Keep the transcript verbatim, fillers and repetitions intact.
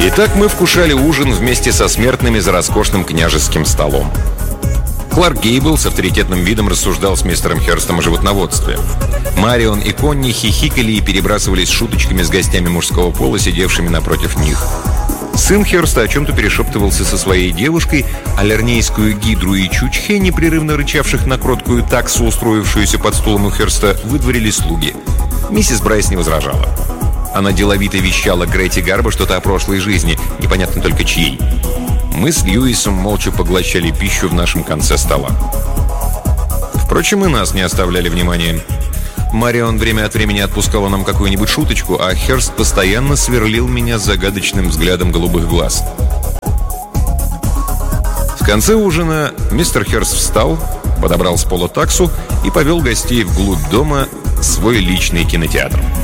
Итак, мы вкушали ужин вместе со смертными за роскошным княжеским столом. Кларк Гейбл с авторитетным видом рассуждал с мистером Хёрстом о животноводстве. Марион и Конни хихикали и перебрасывались шуточками с гостями мужского пола, сидевшими напротив них. Сын Хёрста о чем-то перешептывался со своей девушкой, а лернейскую гидру и Чучхе, непрерывно рычавших на кроткую таксу, устроившуюся под стулом у Хёрста, выдворили слуги. Миссис Брайс не возражала. Она деловито вещала Гретти Гарбо что-то о прошлой жизни, непонятно только чьей. Мы с Льюисом молча поглощали пищу в нашем конце стола. Впрочем, и нас не оставляли внимания. Марион время от времени отпускала нам какую-нибудь шуточку, а Хёрст постоянно сверлил меня загадочным взглядом голубых глаз. В конце ужина мистер Хёрст встал, подобрал с пола таксу и повел гостей вглубь дома в свой личный кинотеатр.